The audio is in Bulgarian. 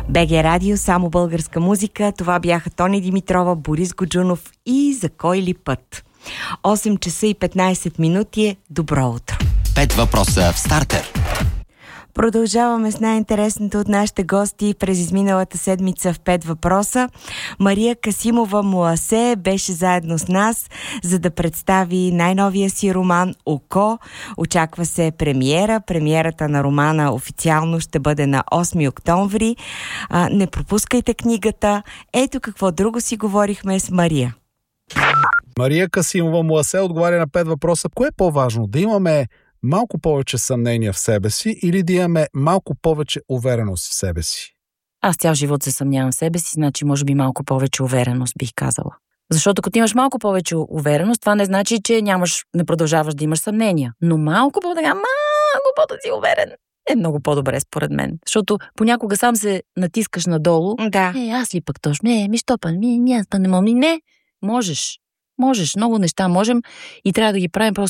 БГ Радио, само българска музика. Това бяха Тони Димитрова, Борис Годжунов и За кой ли път. 8 часа и 15 минути е. Добро утро. 5 въпроса в стартер. Продължаваме с най-интересното от нашите гости през изминалата седмица в 5 въпроса. Мария Касимова Муасе беше заедно с нас, за да представи най-новия си роман «Око». Очаква се премиера. Премиерата на романа официално ще бъде на 8 октомври. Не пропускайте книгата. Ето какво друго си говорихме с Мария. Мария Касимова Муасе отговаря на 5 въпроса. Кое е по-важно? Да имаме малко повече съмнения в себе си или да имаме малко повече увереност в себе си? Аз цял живот се съмнявам в себе си, значи може би малко повече увереност бих казала. Защото като имаш малко повече увереност, това не значи, че не продължаваш да имаш съмнения. Но малко по-да си уверен е много по-добре според мен. Защото понякога сам се натискаш надолу. Да. Аз ли пък точно? Що па? Аз па не мога. Не, можеш. Много неща можем и трябва да ги правим просто